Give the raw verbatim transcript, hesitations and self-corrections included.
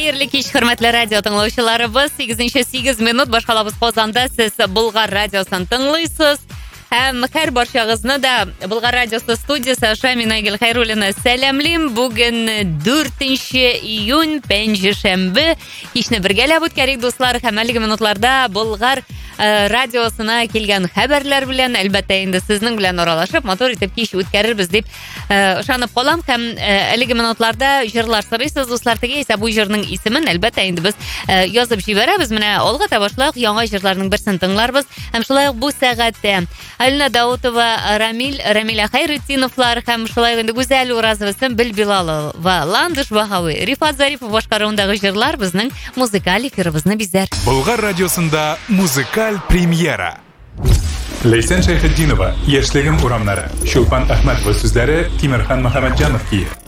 Хәерле кич, хөрмәтле радио тыңлаучыларыбыз. сигезенче сигез минут башкалабыз Казанда. Сез Болгар радиосын тыңлыйсыз. Һәм һәр барчагызны да Болгар радиосы студиясы аша мин Айгөл Хәйруллина сәламлим. Бүген дүртенче июнь, пәнҗешәмбе. Кичне бергәләп үткәрик, дуслар. Һәм әлеге минутларда Болгар радиосына килгән хәбәрләр белән, әлбәттә инде сезнең белән аралашып, мотор итеп кич үткәрербез дип ышанып калам. Һәм әлеге минутларда җырлар сорыйсыз, дуслар. Теге исә бу җырның исемен әлбәттә инде без язып җибәрәбез. Менә алга табашлык яңа җырларның берсен тыңларбыз. Һәм шулай ук бу сәгатьтә Алина Даутова, Рамил, Рамиля Хайретдиновлар һәм шулай инде Гүзәл Уразовсын, Бил Билалова, Ландыш Баһави, Рифат Зарипов башкаруындагы җырлар безнең музыкаль эфирыбызны бизәр. Болгар радиосында музыкаль премьера. Лейсән Шәйхетдинова, Яшьлегем урамнары. Шулпан Әхмәтова сүзләре, Тимерхан Мөхәммәтҗанов кие.